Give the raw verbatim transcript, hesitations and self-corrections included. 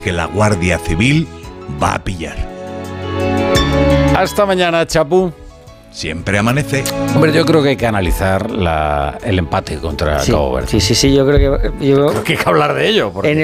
que la Guardia Civil va a pillar. Hasta mañana, Chapu. Siempre amanece. Hombre, yo creo que hay que analizar la, el empate contra Sí, Cabo Verde. sí, sí, sí, yo creo que... Yo, Creo que hay que hablar de ello. Porque... en